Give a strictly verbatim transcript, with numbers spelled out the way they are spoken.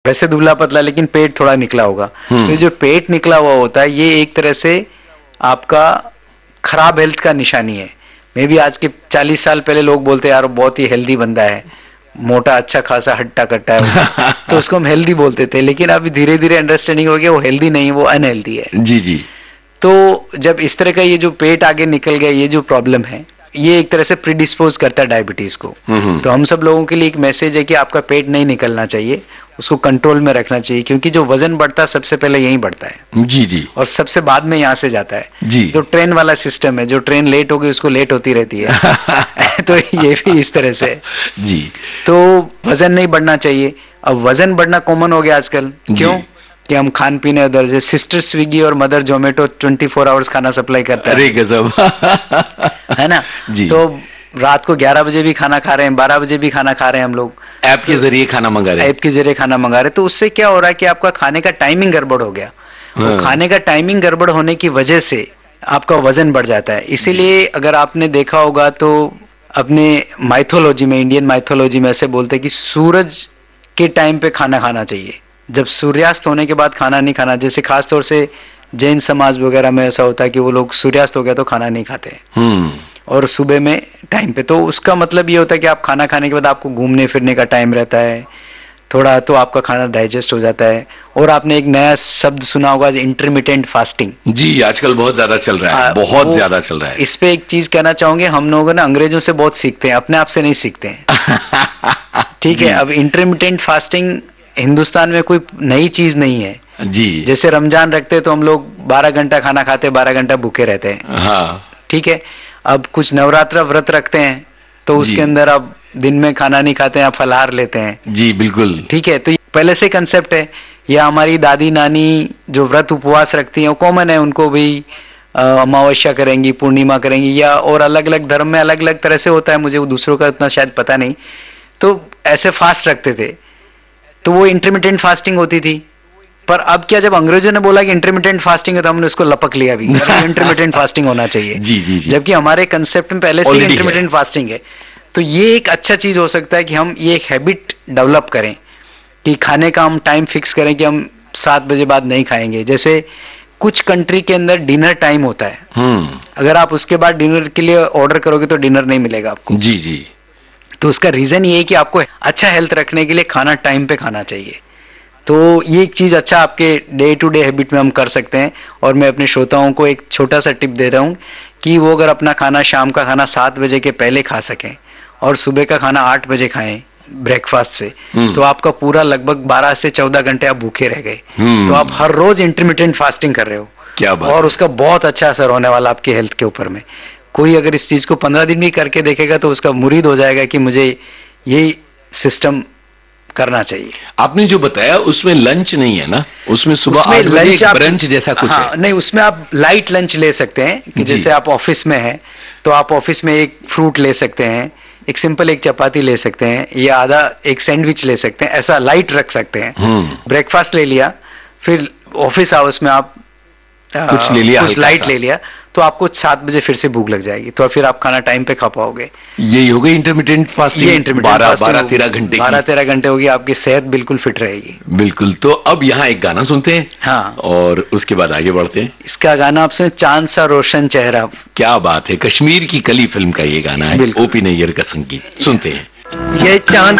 वैसे दुबला पतला लेकिन पेट थोड़ा निकला होगा। तो जो पेट निकला हुआ होता है ये एक तरह से आपका खराब हेल्थ का निशानी है। मे भी आज के चालीस साल पहले लोग बोलते यार बहुत ही हेल्दी बंदा है, मोटा अच्छा खासा हट्टा कट्टा है तो उसको हम हेल्दी बोलते थे, लेकिन अभी धीरे धीरे अंडरस्टैंडिंग हो गया वो हेल्दी नहीं, वो अनहेल्दी है। जी जी। तो जब इस तरह का ये जो पेट आगे निकल गया, ये जो प्रॉब्लम है ये एक तरह से प्रीडिस्पोज करता है डायबिटीज को। तो हम सब लोगों के लिए एक मैसेज है कि आपका पेट नहीं निकलना चाहिए, उसको कंट्रोल में रखना चाहिए, क्योंकि जो वजन बढ़ता है सबसे पहले यहीं बढ़ता है। जी जी। और सबसे बाद में यहाँ से जाता है। जी। जो ट्रेन वाला सिस्टम है, जो ट्रेन लेट होगी उसको लेट होती रहती है तो ये भी इस तरह से जी। तो वजन नहीं बढ़ना चाहिए। अब वजन बढ़ना कॉमन हो गया आजकल, क्यों कि हम खान पीने उधर से सिस्टर स्विगी और mother Zomato twenty four hours खाना सप्लाई करता है। अरे गजब है ना जी। तो रात को ग्यारह बजे भी खाना खा रहे हैं, बारह बजे भी खाना खा रहे हैं हम लोग, ऐप के जरिए खाना मंगा रहे हैं। ऐप के जरिए खाना मंगा रहे हैं। तो उससे क्या हो रहा है कि आपका खाने का टाइमिंग गड़बड़ हो गया। हाँ। खाने का टाइमिंग गड़बड़ होने की वजह से आपका वजन बढ़ जाता है। इसीलिए अगर आपने देखा होगा तो अपने माइथोलॉजी में, इंडियन माइथोलॉजी में ऐसे बोलते हैं कि सूरज के टाइम पे खाना खाना चाहिए, जब सूर्यास्त होने के बाद खाना नहीं खाना। जैसे खासतौर से जैन समाज वगैरह में ऐसा होता है कि वो लोग सूर्यास्त हो गया तो खाना नहीं खाते और सुबह में टाइम पे। तो उसका मतलब ये होता है कि आप खाना खाने के बाद आपको घूमने फिरने का टाइम रहता है थोड़ा, तो आपका खाना डाइजेस्ट हो जाता है। और आपने एक नया शब्द सुना होगा इंटरमिटेंट फास्टिंग। जी, आजकल बहुत ज्यादा चल रहा है, आ, बहुत ज्यादा चल रहा है। इस पे एक चीज कहना चाहूंगे, हम लोग ना अंग्रेजों से बहुत सीखते हैं, अपने आप से नहीं सीखते हैं। ठीक है। अब इंटरमिटेंट फास्टिंग हिंदुस्तान में कोई नई चीज नहीं है जी। जैसे रमजान रखते तो हम लोग बारह घंटा खाना खाते, बारह घंटा भूखे रहते हैं। हाँ। ठीक है। अब कुछ नवरात्र व्रत रखते हैं तो उसके अंदर अब दिन में खाना नहीं खाते हैं, आप फलाहार लेते हैं। जी बिल्कुल। ठीक है। तो पहले से कंसेप्ट है। या हमारी दादी नानी जो व्रत उपवास रखती हैं वो कॉमन है, उनको भी अमावस्या करेंगी, पूर्णिमा करेंगी, या और अलग अलग धर्म में अलग अलग तरह से होता है, मुझे वो दूसरों का इतना शायद पता नहीं। तो ऐसे फास्ट रखते थे, तो वो इंटरमिटेंट फास्टिंग होती थी। पर अब क्या, जब अंग्रेजों ने बोला कि इंटरमिटेंट फास्टिंग है तो हमने उसको लपक लिया भी, इंटरमिटेंट फास्टिंग होना चाहिए। जी जी जी। जबकि हमारे कंसेप्ट में पहले से इंटरमिटेंट फास्टिंग है। तो ये एक अच्छा चीज हो सकता है कि हम ये एक हैबिट डेवलप करें कि खाने का हम टाइम फिक्स करें कि हम सात बजे बाद नहीं खाएंगे। जैसे कुछ कंट्री के अंदर डिनर टाइम होता है, अगर आप उसके बाद डिनर के लिए ऑर्डर करोगे तो डिनर नहीं मिलेगा आपको। जी जी। तो उसका रीजन ये है कि आपको अच्छा हेल्थ रखने के लिए खाना टाइम पे खाना चाहिए। तो ये एक चीज अच्छा आपके डे टू डे हैबिट में हम कर सकते हैं। और मैं अपने श्रोताओं को एक छोटा सा टिप दे रहा हूं कि वो अगर अपना खाना, शाम का खाना सात बजे के पहले खा सकें और सुबह का खाना आठ बजे खाएं ब्रेकफास्ट से, तो आपका पूरा लगभग बारह से चौदह घंटे आप भूखे रह गए। तो आप हर रोज इंटरमिटेंट फास्टिंग कर रहे हो। क्या बात। और उसका बहुत अच्छा असर होने वाला आपकी हेल्थ के ऊपर में। कोई अगर इस चीज को पंद्रह दिन भी करके देखेगा तो उसका मुरीद हो जाएगा कि मुझे ये सिस्टम करना चाहिए। आपने जो बताया उसमें लंच नहीं है ना, उसमें सुबह आठ बजे ब्रंच जैसा कुछ हाँ, है नहीं, उसमें आप लाइट लंच ले सकते हैं कि जैसे आप ऑफिस में हैं तो आप ऑफिस में एक फ्रूट ले सकते हैं, एक सिंपल एक चपाती ले सकते हैं, या आधा एक सैंडविच ले सकते हैं, ऐसा लाइट रख सकते हैं। ब्रेकफास्ट ले लिया, फिर ऑफिस आवर्स में आप आ, कुछ ले लिया, कुछ लाइट ले लिया, तो आपको सात बजे फिर से भूख लग जाएगी, तो फिर आप खाना टाइम पे खा पाओगे। यही हो गई इंटरमिटेंट फास्टिंग। ये इंटरमिटेंट बारह बारह तेरह घंटे बारह तेरह घंटे होगी, आपकी सेहत बिल्कुल फिट रहेगी। बिल्कुल। तो अब यहाँ एक गाना सुनते हैं। हाँ। और उसके बाद आगे बढ़ते हैं। इसका गाना आपसे चांद सा रोशन चेहरा। क्या बात है, कश्मीर की कली फिल्म का ये गाना है, ओपी नैयर का संगीत। सुनते हैं। ये चांद